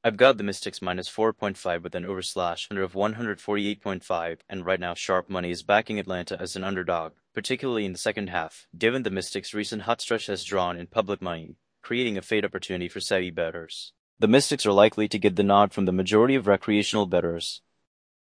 I've got the Mystics minus 4.5 with an under of 148.5, and right now sharp money is backing Atlanta as an underdog, particularly in the second half, given the Mystics' recent hot stretch has drawn in public money, creating a fade opportunity for savvy bettors. The Mystics are likely to get the nod from the majority of recreational bettors,